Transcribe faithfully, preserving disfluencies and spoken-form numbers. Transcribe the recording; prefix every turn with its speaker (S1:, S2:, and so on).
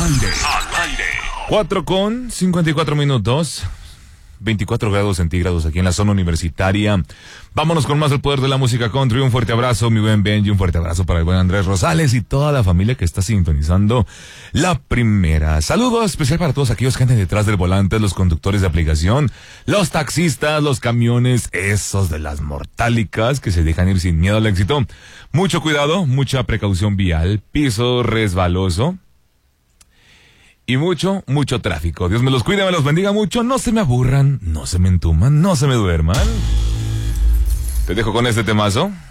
S1: aire. Al aire.
S2: cuatro con cincuenta y cuatro minutos. veinticuatro grados centígrados aquí en la zona universitaria. Vámonos con más del poder de la música country. Un fuerte abrazo, mi buen Benji, un fuerte abrazo para el buen Andrés Rosales y toda la familia que está sintonizando la primera. Saludo especial para todos aquellos que andan detrás del volante, los conductores de aplicación, los taxistas, los camiones, esos de las mortálicas que se dejan ir sin miedo al éxito. Mucho cuidado, mucha precaución vial, piso resbaloso. Y mucho, mucho tráfico. Dios me los cuide, me los bendiga mucho. No se me aburran, no se me entuman, no se me duerman. Te dejo con este temazo.